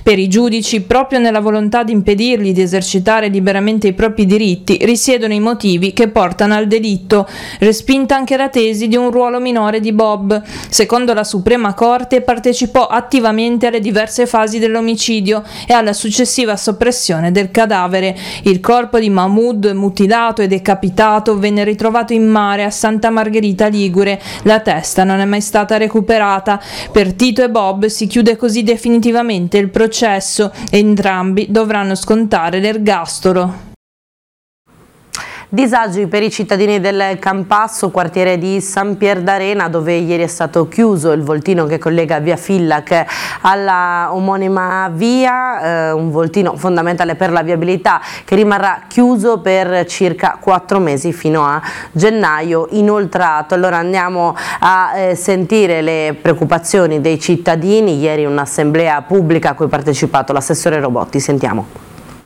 Per i giudici, proprio nella volontà di impedirgli di esercitare liberamente i propri diritti, risiedono i motivi che portano al delitto. Respinta anche la tesi di un ruolo minore di Bob. Secondo la Suprema Corte partecipò attivamente alle diverse fasi dell'omicidio e alla successiva soppressione del cadavere. Il corpo di Mahmoud, mutilato e decapitato, venne ritrovato in mare a Santa Margherita Ligure. La testa non è mai stata recuperata. Per Tito e Bob si chiude così definitivamente il processo e entrambi dovranno scontare l'ergastolo. Disagi per i cittadini del Campasso, quartiere di San Pier d'Arena, dove ieri è stato chiuso il voltino che collega via Fillac alla omonima via, un voltino fondamentale per la viabilità che rimarrà chiuso per circa 4 mesi fino a gennaio inoltrato. Allora andiamo a sentire le preoccupazioni dei cittadini. Ieri un'assemblea pubblica a cui ha partecipato l'assessore Robotti, sentiamo.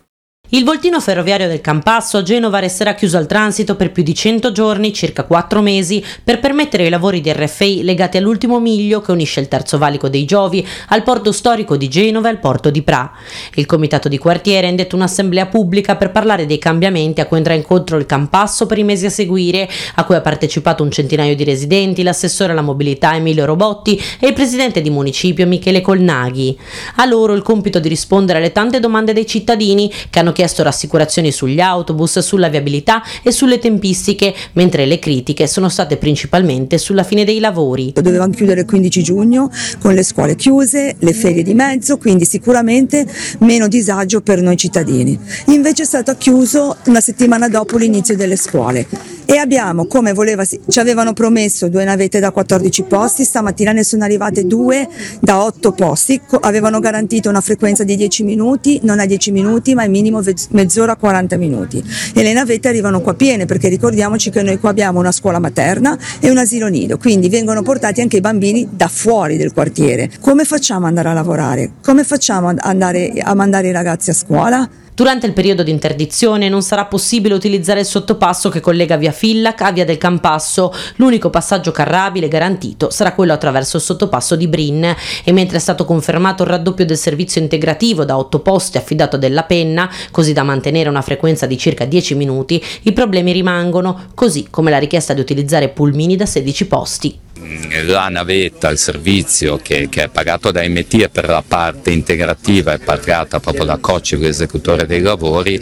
Il voltino ferroviario del Campasso a Genova resterà chiuso al transito per più di 100 giorni, circa 4 mesi, per permettere i lavori di RFI legati all'ultimo miglio che unisce il terzo valico dei Giovi al porto storico di Genova e al porto di Pra. Il comitato di quartiere ha indetto un'assemblea pubblica per parlare dei cambiamenti a cui andrà incontro il Campasso per i mesi a seguire, a cui ha partecipato un centinaio di residenti, l'assessore alla mobilità Emilio Robotti e il presidente di municipio Michele Colnaghi. A loro il compito di rispondere alle tante domande dei cittadini che hanno chiesto rassicurazioni sugli autobus, sulla viabilità e sulle tempistiche, mentre le critiche sono state principalmente sulla fine dei lavori. Dovevamo chiudere il 15 giugno con le scuole chiuse, le ferie di mezzo, quindi sicuramente meno disagio per noi cittadini. Invece è stato chiuso una settimana dopo l'inizio delle scuole e abbiamo, come ci avevano promesso 2 navette da 14 posti, stamattina ne sono arrivate 2 da 8 posti, avevano garantito una frequenza di 10 minuti, non a 10 minuti ma al minimo mezz'ora 40 minuti, e le navette arrivano qua piene, perché ricordiamoci che noi qua abbiamo una scuola materna e un asilo nido, quindi vengono portati anche i bambini da fuori del quartiere. Come facciamo ad andare a lavorare? Come facciamo ad andare a mandare i ragazzi a scuola? Durante il periodo di interdizione non sarà possibile utilizzare il sottopasso che collega via Fillac a via del Campasso. L'unico passaggio carrabile garantito sarà quello attraverso il sottopasso di Brin, e mentre è stato confermato il raddoppio del servizio integrativo da 8 posti affidato a Della Penna, così da mantenere una frequenza di circa 10 minuti, i problemi rimangono, così come la richiesta di utilizzare pulmini da 16 posti. La navetta, il servizio che è pagato da MT e per la parte integrativa è pagata proprio da Cocci, l'esecutore dei lavori,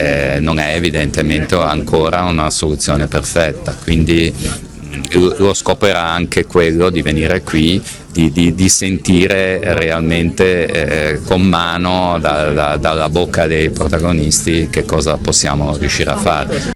non è evidentemente ancora una soluzione perfetta, quindi lo scopo era anche quello di venire qui, di sentire realmente con mano dalla bocca dei protagonisti che cosa possiamo riuscire a fare.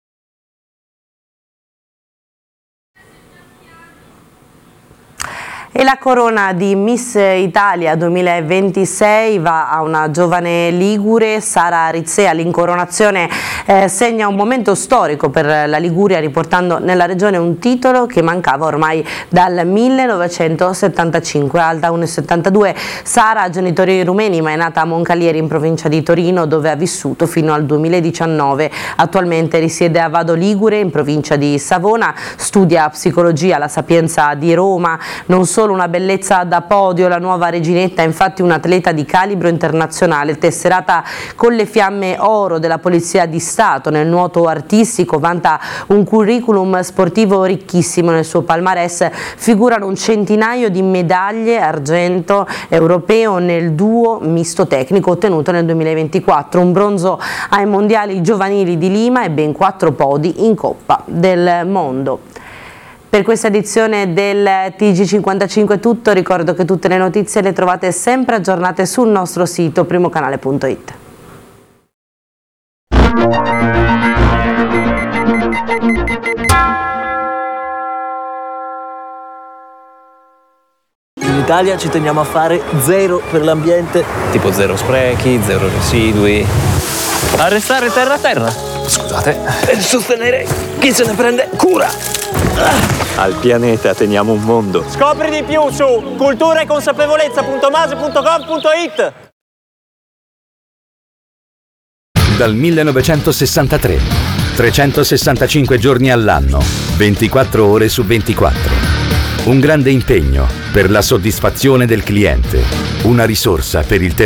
E la corona di Miss Italia 2026 va a una giovane ligure, Sara Rizzea. L'incoronazione segna un momento storico per la Liguria, riportando nella regione un titolo che mancava ormai dal 1975. Alta 1,72, Sara ha genitori rumeni ma è nata a Moncalieri in provincia di Torino, dove ha vissuto fino al 2019. Attualmente risiede a Vado Ligure in provincia di Savona, studia psicologia alla Sapienza di Roma. Non solo una bellezza da podio, la nuova reginetta è infatti un'atleta di calibro internazionale, tesserata con le fiamme oro della Polizia di Stato. Nel nuoto artistico vanta un curriculum sportivo ricchissimo, nel suo palmarès figurano un centinaio di medaglie, argento europeo nel duo misto tecnico ottenuto nel 2024, un bronzo ai mondiali giovanili di Lima e ben 4 podi in Coppa del Mondo. Per questa edizione del TG55 è tutto, ricordo che tutte le notizie le trovate sempre aggiornate sul nostro sito primocanale.it. In Italia ci teniamo a fare 0 per l'ambiente, tipo 0 sprechi, 0 residui. A restare terra a terra. Scusate. Per sostenere chi se ne prende cura. Al pianeta teniamo un mondo. Scopri di più su culturaeconsapevolezza.mase.gov.it. Dal 1963, 365 giorni all'anno, 24 ore su 24. Un grande impegno per la soddisfazione del cliente, una risorsa per il territorio.